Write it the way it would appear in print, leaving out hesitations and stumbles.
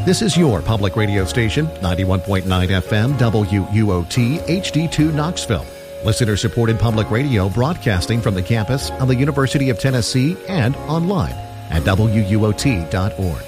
This is your public radio station, 91.9 FM WUOT HD2 Knoxville. Listener-supported public radio broadcasting from the campus of the University of Tennessee and online at WUOT.org.